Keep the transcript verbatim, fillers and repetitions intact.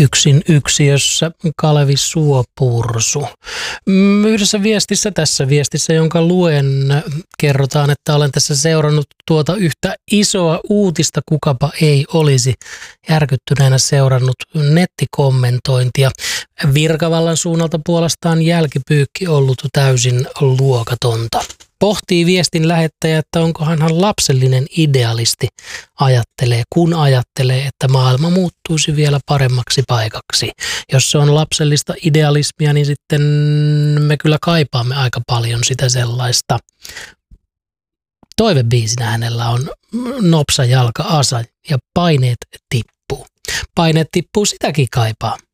Yksin yksiössä Kalevi Suopursu. Yhdessä viestissä, tässä viestissä, jonka luen, kerrotaan, että olen tässä seurannut tuota yhtä isoa uutista, kukapa ei olisi järkyttyneenä seurannut nettikommentointia. Virkavallan suunnalta puolestaan jälkipyykki ollut täysin luokatonta. Pohtii viestin lähettäjä, että onkohan hän lapsellinen idealisti, ajattelee, kun ajattelee, että maailma muuttuisi vielä paremmaksi paikaksi. Jos se on lapsellista idealismia, niin sitten me kyllä kaipaamme aika paljon sitä sellaista. Toivebiisinä hänellä on Nopsa jalka asa ja paineet tippuu. Paineet tippuu, sitäkin kaipaa.